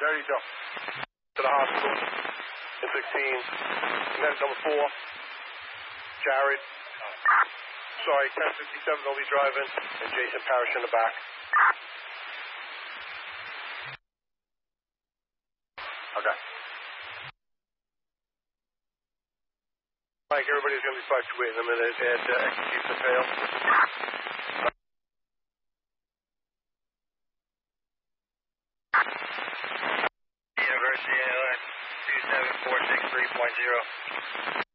There you go. To the hospital. In 16. Medic number 4. Jared. Sorry, 1057 will be driving. And Jason Parrish in the back. Okay. Mike, everybody's going to be fluctuating in a minute and execute the fail. University ALS 27463.0.